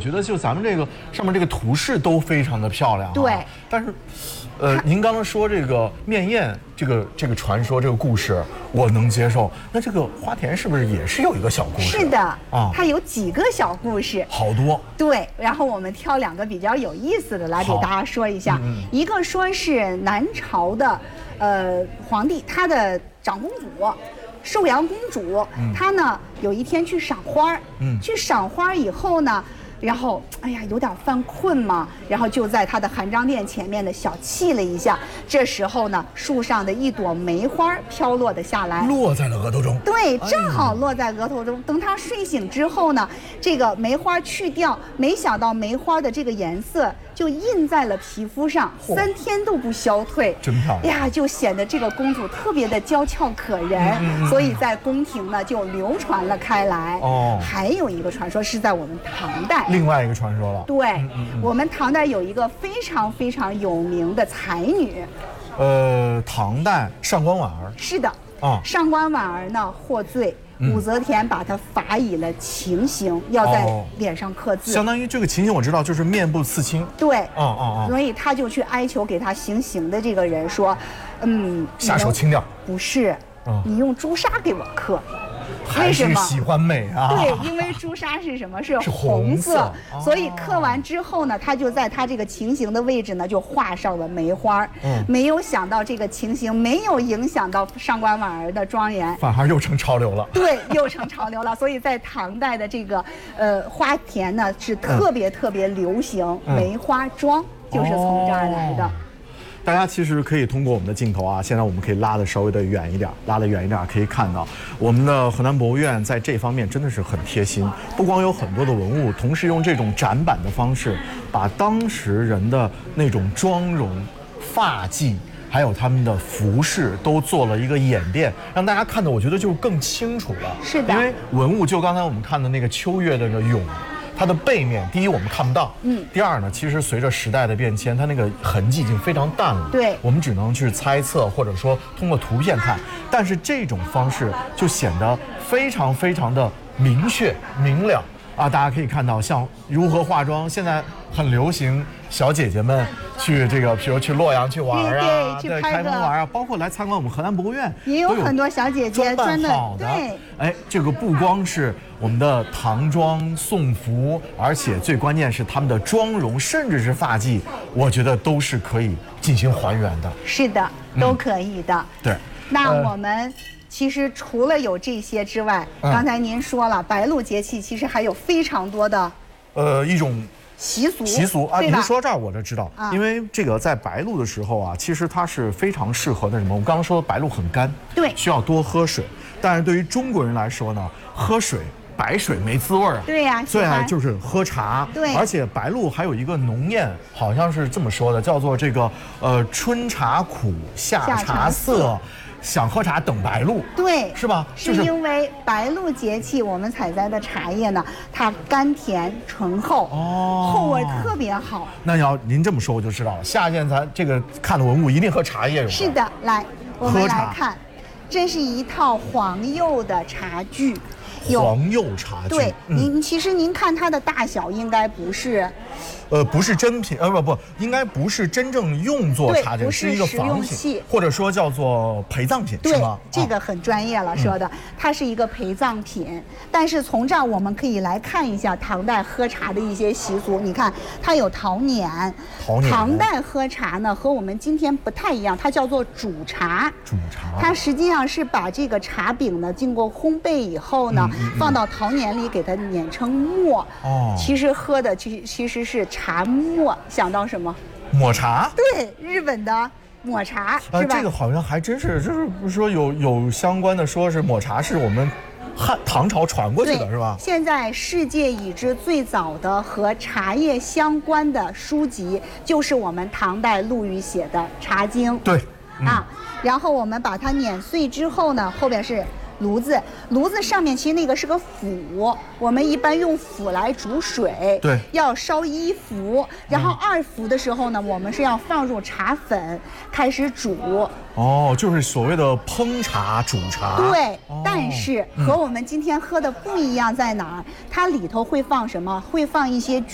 觉得就咱们这个上面这个图示都非常的漂亮。 对， 但是，您刚刚说这个面宴这个传说这个故事，我能接受。那这个花田是不是也是有一个小故事？ 是的啊， 它有几个小故事， 好多。 对，然后我们挑2个比较有意思的来给大家说一下。一个说是南朝的，皇帝他的长公主。寿阳公主，她呢有一天去赏花，去赏花以后呢，然后哎呀有点犯困嘛，然后就在她的含章殿前面的小憩了一下。这时候呢，树上的一朵梅花飘落的下来， 落在了额头中。 对，正好落在额头中。等她睡醒之后呢，这个梅花去掉，没想到梅花的这个颜色就印在了皮肤上，3天都不消退， 真漂亮呀！就显得这个公主特别的娇俏可人，所以在宫廷呢就流传了开来。哦，还有一个传说是在我们唐代， 另外一个传说了。 对，我们唐代有一个非常非常有名的才女。 唐代上官婉儿。 是的。 啊， 上官婉儿呢获罪。武则天把她罚以了情刑，要在脸上刻字。 相当于这个情形我知道，就是面部刺青。 对，所以他就去哀求给他行刑的这个人说， 下手轻点。 不是，你用朱砂给我刻。 还是喜欢美啊？ 对，因为朱砂是什么？是红色，所以刻完之后呢，他就在他这个情形的位置呢，就画上了梅花。没有想到这个情形没有影响到上官婉儿的庄严， 反而又成潮流了。 对，又成潮流了。所以在唐代的这个花田呢，是特别特别流行梅花妆，就是从这儿来的。 大家其实可以通过我们的镜头啊，现在我们可以拉得稍微的远一点，可以看到我们的河南博物院在这方面真的是很贴心，不光有很多的文物，同时用这种展板的方式，把当时人的那种妆容、发髻，还有他们的服饰都做了一个演变，让大家看的我觉得就更清楚了。 是的， 因为文物就刚才我们看的那个秋月的那个俑。它的背面，第一我们看不到，第二呢，其实随着时代的变迁，它那个痕迹已经非常淡了， 对， 我们只能去猜测，或者说通过图片看，但是这种方式就显得非常非常的明确明了啊！大家可以看到，像如何化妆，现在很流行，小姐姐们去这个，比如去洛阳去玩啊， 对， 开封玩啊，包括来参观我们河南博物院， 也有很多小姐姐装扮好的， 对， 哎，这个不光是我们的唐装宋服，而且最关键是他们的妆容，甚至是发髻，我觉得都是可以进行还原的。 是的，都可以的。 对， 那我们其实除了有这些之外，刚才您说了，白露节气其实还有非常多的一种习俗啊。您说这儿我就知道，因为这个在白露的时候啊，其实它是非常适合的什么？我们刚刚说白露很干， 对， 需要多喝水。但是对于中国人来说呢，喝水。白水没滋味儿啊， 对呀， 最爱就是喝茶， 对， 而且白露还有一个浓谚，好像是这么说的，叫做这个春茶苦，夏茶涩，想喝茶等白露， 对， 是吧？ 是因为白露节气我们采摘的茶叶呢，它甘甜醇厚，后味特别好。 那您这么说我就知道了，下件咱这个看的文物一定和茶叶有关。 是的，来，我们来看，这是一套黄釉的茶具。 黄釉茶具， 对，其实您看它的大小应该不是， 不是真品，不，应该不是真正用作茶具，是一个仿品，或者说叫做陪葬品，是吗？ 这个很专业了，说的，它是一个陪葬品。但是从这儿我们可以来看一下唐代喝茶的一些习俗。你看，它有陶碾。唐代喝茶呢和我们今天不太一样，它叫做煮茶。它实际上是把这个茶饼呢经过烘焙以后呢，放到陶碾里给它碾成沫。其实喝的其实是茶沫。想到什么？ 抹茶。 对，日本的抹茶是吧？ 这个好像还真是，就是不是说有相关的说是抹茶是我们唐朝传过去的是吧？ 现在世界已知最早的和茶叶相关的书籍，就是我们唐代陆羽写的《茶经》。 对， 然后我们把它碾碎之后呢，后边是炉子上面其实那个是个釜，我们一般用釜来煮水， 对， 要烧1釜，然后2釜的时候呢，我们是要放入茶粉开始煮。 就是所谓的烹茶煮茶。 对，但是和我们今天喝的不一样在哪儿？它里头会放什么？会放一些